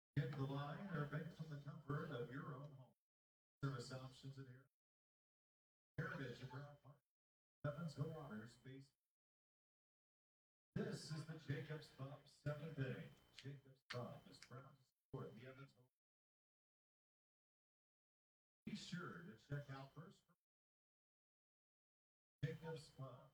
Get the line or bank from the comfort of your own home. Service options at Heritage at Brown Park. Evans Waters Space. This is the Jacobs Pub 7th inning. Jacobs Pub is proud to support the Evans. Be sure to check out first Jacobs Pub.